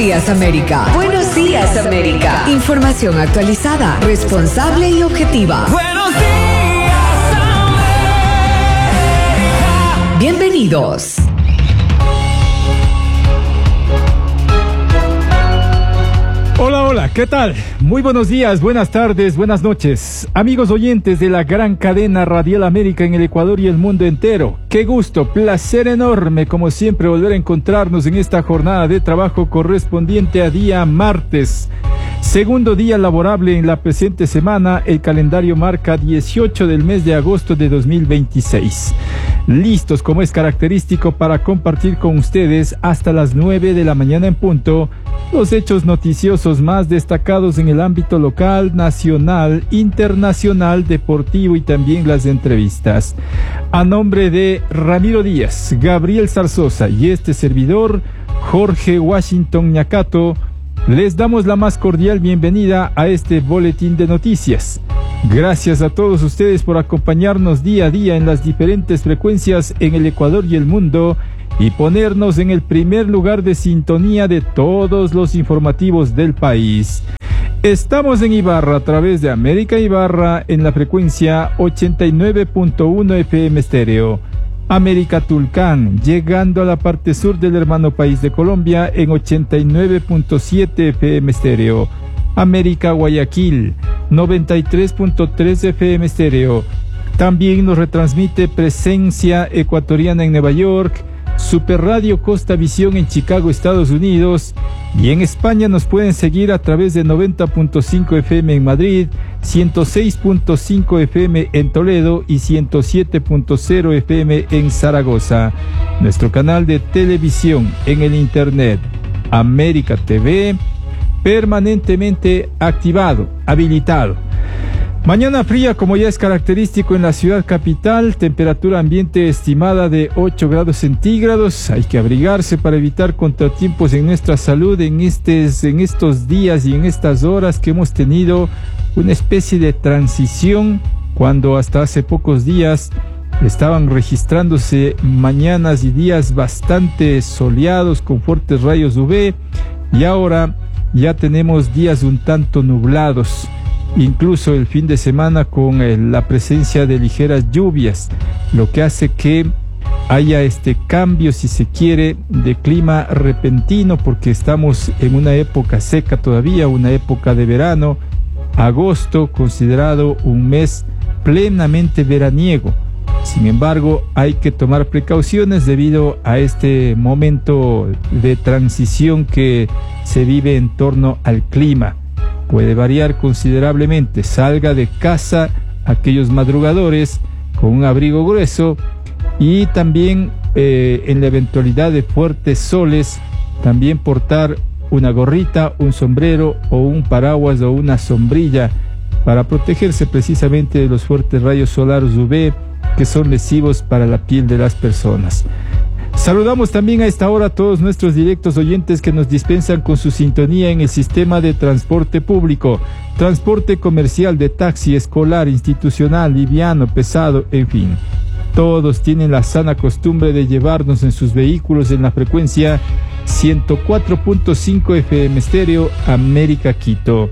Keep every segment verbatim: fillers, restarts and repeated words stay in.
días, América. Buenos días, América. Información actualizada, responsable y objetiva. Buenos días, América. Bienvenidos. Hola, hola, ¿qué tal? Muy buenos días, buenas tardes, buenas noches. Amigos oyentes de la gran cadena Radial América en el Ecuador y el mundo entero. Qué gusto, placer enorme, como siempre, volver a encontrarnos en esta jornada de trabajo correspondiente a día martes. Segundo día laborable en la presente semana, el calendario marca dieciocho del mes de agosto de dos mil veintiséis. Listos, como es característico, para compartir con ustedes hasta las nueve de la mañana en punto los hechos noticiosos más destacados en el ámbito local, nacional, internacional, deportivo y también las entrevistas. A nombre de Ramiro Díaz, Gabriel Zarzosa y este servidor, Jorge Washington Ñacato, les damos la más cordial bienvenida a este boletín de noticias. Gracias a todos ustedes por acompañarnos día a día en las diferentes frecuencias en el Ecuador y el mundo y ponernos en el primer lugar de sintonía de todos los informativos del país. Estamos en Ibarra a través de América Ibarra en la frecuencia ochenta y nueve punto uno F M estéreo. América Tulcán, llegando a la parte sur del hermano país de Colombia en ochenta y nueve punto siete F M estéreo. América Guayaquil, noventa y tres punto tres F M estéreo. También nos retransmite Presencia Ecuatoriana en Nueva York, Super Radio Costa Visión en Chicago, Estados Unidos, y en España nos pueden seguir a través de noventa punto cinco F M en Madrid, ciento seis punto cinco F M en Toledo y ciento siete punto cero F M en Zaragoza. Nuestro canal de televisión en el internet, América T V, permanentemente activado, habilitado. Mañana fría, como ya es característico en la ciudad capital, temperatura ambiente estimada de ocho grados centígrados. Hay que abrigarse para evitar contratiempos en nuestra salud en, estes, en estos días y en estas horas que hemos tenido una especie de transición, cuando hasta hace pocos días estaban registrándose mañanas y días bastante soleados con fuertes rayos U V, y ahora ya tenemos días un tanto nublados. Incluso el fin de semana con eh, la presencia de ligeras lluvias, lo que hace que haya este cambio, si se quiere, de clima repentino, porque estamos en una época seca todavía, una época de verano. Agosto considerado un mes plenamente veraniego. Sin embargo, hay que tomar precauciones debido a este momento de transición que se vive en torno al clima. Puede variar considerablemente. Salga de casa aquellos madrugadores con un abrigo grueso, y también eh, en la eventualidad de fuertes soles, también portar una gorrita, un sombrero o un paraguas o una sombrilla para protegerse precisamente de los fuertes rayos solares U V que son lesivos para la piel de las personas. Saludamos también a esta hora a todos nuestros directos oyentes que nos dispensan con su sintonía en el sistema de transporte público, transporte comercial, de taxi, escolar, institucional, liviano, pesado, en fin. Todos tienen la sana costumbre de llevarnos en sus vehículos en la frecuencia ciento cuatro punto cinco F M estéreo, América Quito.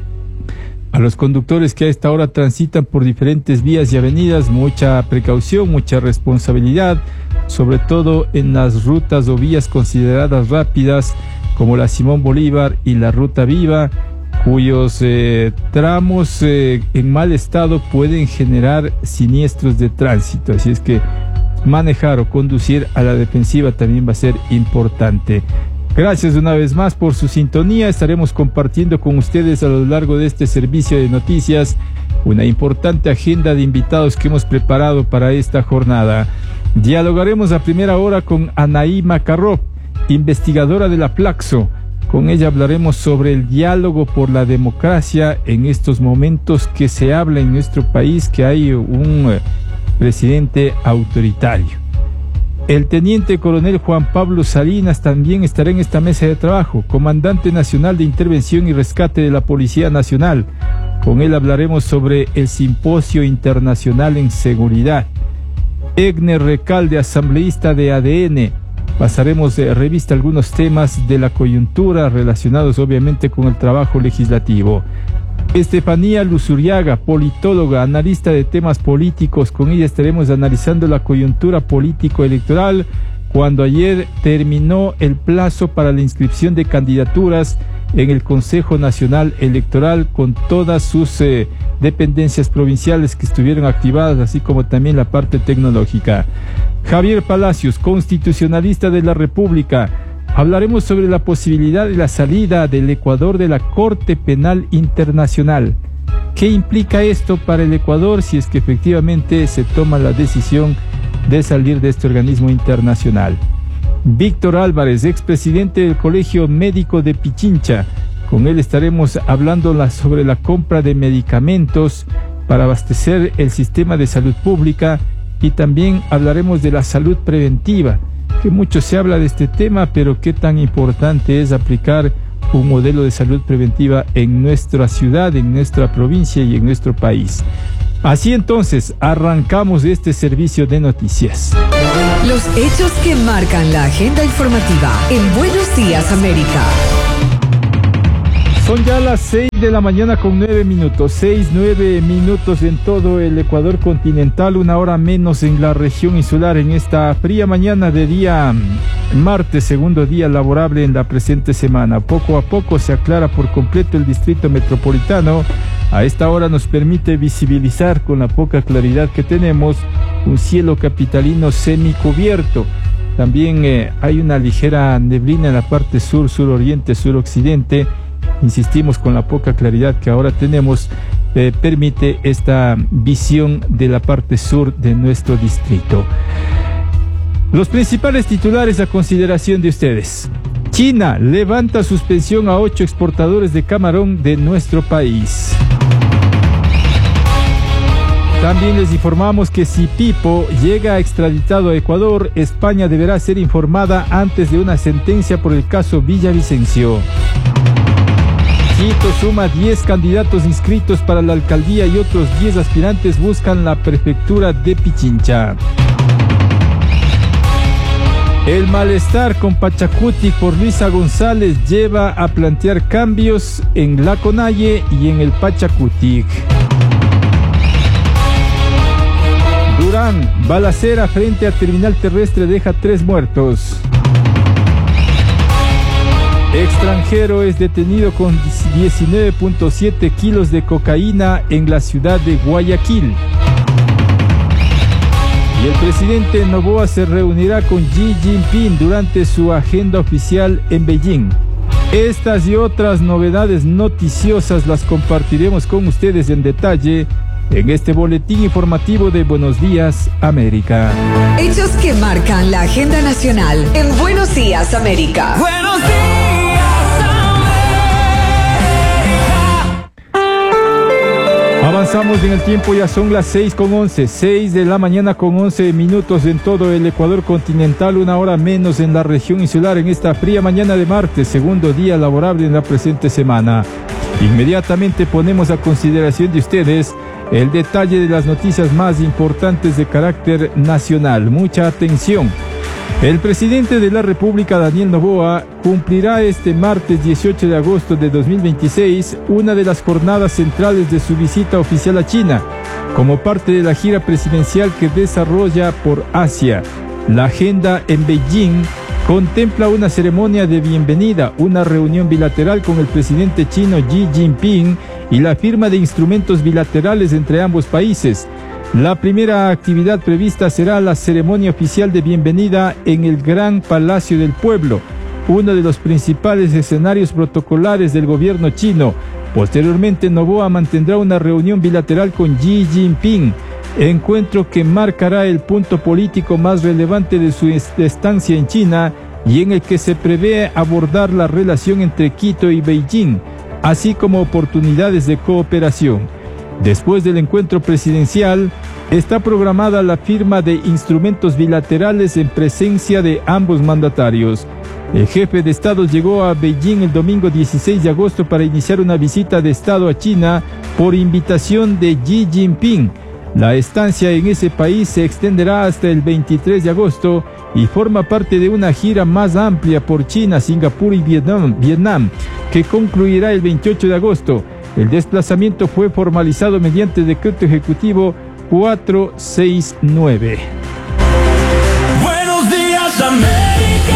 A los conductores que a esta hora transitan por diferentes vías y avenidas, mucha precaución, mucha responsabilidad, sobre todo en las rutas o vías consideradas rápidas, como la Simón Bolívar y la Ruta Viva, cuyos eh, tramos eh, en mal estado pueden generar siniestros de tránsito. Así es que manejar o conducir a la defensiva también va a ser importante. Gracias una vez más por su sintonía. Estaremos compartiendo con ustedes a lo largo de este servicio de noticias una importante agenda de invitados que hemos preparado para esta jornada. Dialogaremos a primera hora con Anaí Macarró, investigadora de la Flaxo. Con ella hablaremos sobre el diálogo por la democracia en estos momentos que se habla en nuestro país que hay un presidente autoritario. El teniente coronel Juan Pablo Salinas también estará en esta mesa de trabajo, comandante nacional de intervención y rescate de la Policía Nacional. Con él hablaremos sobre el Simposio Internacional en Seguridad. Egner Recalde, asambleísta de A D N, Pasaremos de revista algunos temas de la coyuntura relacionados obviamente con el trabajo legislativo. Estefanía Luzuriaga, politóloga, analista de temas políticos. Con ella estaremos analizando la coyuntura político-electoral cuando ayer terminó el plazo para la inscripción de candidaturas en el Consejo Nacional Electoral con todas sus eh, dependencias provinciales que estuvieron activadas, así como también la parte tecnológica. Javier Palacios, constitucionalista de la República. Hablaremos sobre la posibilidad de la salida del Ecuador de la Corte Penal Internacional. ¿Qué implica esto para el Ecuador si es que efectivamente se toma la decisión de salir de este organismo internacional? Víctor Álvarez, expresidente del Colegio Médico de Pichincha. Con él estaremos hablando la, sobre la compra de medicamentos para abastecer el sistema de salud pública, y también hablaremos de la salud preventiva, que mucho se habla de este tema, pero qué tan importante es aplicar un modelo de salud preventiva en nuestra ciudad, en nuestra provincia y en nuestro país. Así entonces, arrancamos este servicio de noticias. Los hechos que marcan la agenda informativa en Buenos Días América. Son ya las seis de la mañana con nueve minutos, seis, nueve minutos en todo el Ecuador continental, una hora menos en la región insular en esta fría mañana de día martes, segundo día laborable en la presente semana. Poco a poco se aclara por completo el distrito metropolitano. A esta hora nos permite visibilizar con la poca claridad que tenemos un cielo capitalino semicubierto. También eh, hay una ligera neblina en la parte sur, suroriente, suroccidente. Insistimos, con la poca claridad que ahora tenemos, eh, permite esta visión de la parte sur de nuestro distrito. Los principales titulares a consideración de ustedes. China levanta suspensión a ocho exportadores de camarón de nuestro país. También les informamos que si Pipo llega extraditado a Ecuador, España deberá ser informada antes de una sentencia por el caso Villavicencio. Quito suma diez candidatos inscritos para la alcaldía y otros diez aspirantes buscan la prefectura de Pichincha. El malestar con Pachacutic por Luisa González lleva a plantear cambios en la Conalle y en el Pachacutic. Durán, balacera frente a terminal terrestre deja tres muertos. Extranjero es detenido con diecinueve punto siete kilos de cocaína en la ciudad de Guayaquil. Y el presidente Noboa se reunirá con Xi Jinping durante su agenda oficial en Beijing. Estas y otras novedades noticiosas las compartiremos con ustedes en detalle en este boletín informativo de Buenos Días América. Hechos que marcan la agenda nacional en Buenos Días América. Buenos días, América. Avanzamos en el tiempo, ya son las seis con once, seis de la mañana con once minutos en todo el Ecuador continental, una hora menos en la región insular en esta fría mañana de martes, segundo día laborable en la presente semana. Inmediatamente ponemos a consideración de ustedes el detalle de las noticias más importantes de carácter nacional. Mucha atención. El presidente de la República, Daniel Noboa, cumplirá este martes dieciocho de agosto de dos mil veintiséis una de las jornadas centrales de su visita oficial a China, como parte de la gira presidencial que desarrolla por Asia. La agenda en Beijing contempla una ceremonia de bienvenida, una reunión bilateral con el presidente chino Xi Jinping y la firma de instrumentos bilaterales entre ambos países. La primera actividad prevista será la ceremonia oficial de bienvenida en el Gran Palacio del Pueblo, uno de los principales escenarios protocolares del gobierno chino. Posteriormente, Noboa mantendrá una reunión bilateral con Xi Jinping, encuentro que marcará el punto político más relevante de su estancia en China y en el que se prevé abordar la relación entre Quito y Beijing, así como oportunidades de cooperación. Después del encuentro presidencial, está programada la firma de instrumentos bilaterales en presencia de ambos mandatarios. El jefe de Estado llegó a Beijing el domingo dieciséis de agosto para iniciar una visita de Estado a China por invitación de Xi Jinping. La estancia en ese país se extenderá hasta el veintitrés de agosto y forma parte de una gira más amplia por China, Singapur y Vietnam, Vietnam, que concluirá el veintiocho de agosto. El desplazamiento fue formalizado mediante decreto ejecutivo cuatrocientos sesenta y nueve. Buenos días, América.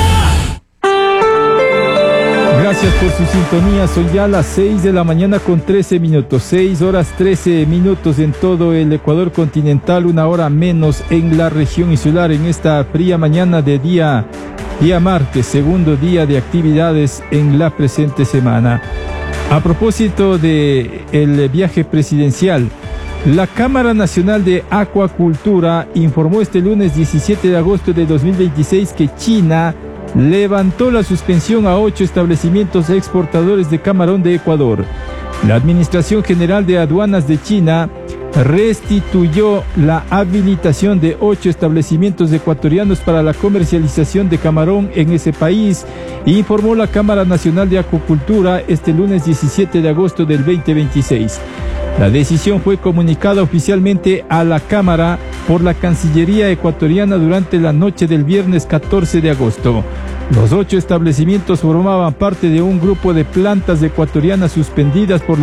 Gracias por su sintonía. Son ya las seis de la mañana con trece minutos. seis horas trece minutos en todo el Ecuador continental, una hora menos en la región insular en esta fría mañana de día, día martes, segundo día de actividades en la presente semana. A propósito de el viaje presidencial, la Cámara Nacional de Acuacultura informó este lunes diecisiete de agosto de dos mil veintiséis que China levantó la suspensión a ocho establecimientos exportadores de camarón de Ecuador. La Administración General de Aduanas de China restituyó la habilitación de ocho establecimientos ecuatorianos para la comercialización de camarón en ese país, informó la Cámara Nacional de Acuacultura este lunes diecisiete de agosto del veinte veintiséis. La decisión fue comunicada oficialmente a la Cámara por la Cancillería ecuatoriana durante la noche del viernes catorce de agosto. Los ocho establecimientos formaban parte de un grupo de plantas ecuatorianas suspendidas por la